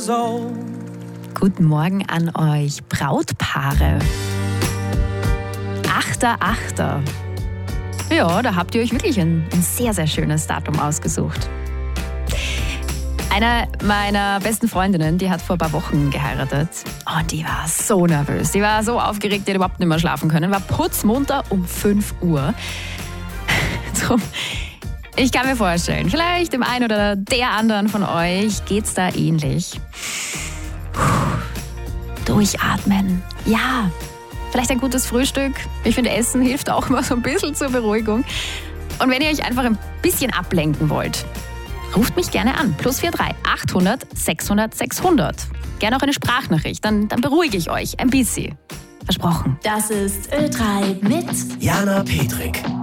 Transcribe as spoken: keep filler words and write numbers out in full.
years old. Guten Morgen an euch Brautpaare. achter achter Ja, da habt ihr euch wirklich ein, ein sehr, sehr schönes Datum ausgesucht. Eine meiner besten Freundinnen, die hat vor ein paar Wochen geheiratet. Und die war so nervös. Die war so aufgeregt, die hat überhaupt nicht mehr schlafen können. War putzmunter um fünf Uhr. Drum, ich kann mir vorstellen, vielleicht dem einen oder der anderen von euch geht's da ähnlich. Puh. Durchatmen. Ja, vielleicht ein gutes Frühstück. Ich finde, Essen hilft auch immer so ein bisschen zur Beruhigung. Und wenn ihr euch einfach ein bisschen ablenken wollt, ruft mich gerne an. plus vier drei achthundert sechshundert sechshundert. Gerne auch eine Sprachnachricht, dann, dann beruhige ich euch ein bisschen. Versprochen. Das ist Ö drei mit Jana Petrik.